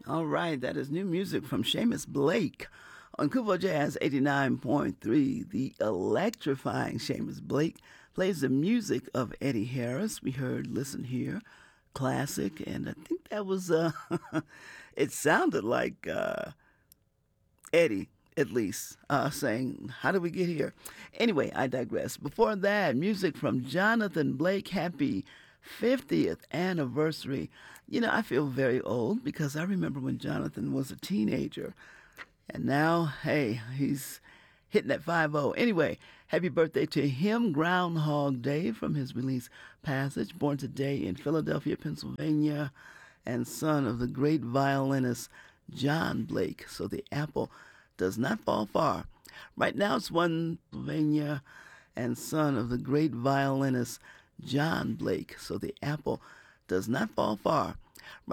All right, that is new music from Seamus Blake on Kubo Jazz 89.3. The electrifying Seamus Blake plays the music of Eddie Harris. We heard Listen Here, classic, and I think that was, it sounded like Eddie, at least, saying, "How did we get here?" Anyway, I digress. Before that, music from Jonathan Blake. Happy 50th anniversary. You know, I feel very old because I remember when Jonathan was a teenager. And now, hey, he's hitting that 5-0. Anyway, happy birthday to him, Groundhog Day, from his release Passage, born today in Philadelphia, Pennsylvania, and son of the great violinist John Blake. So the apple does not fall far. Right now it's one Pennsylvania and son of the great violinist John Blake. So the apple does not fall far.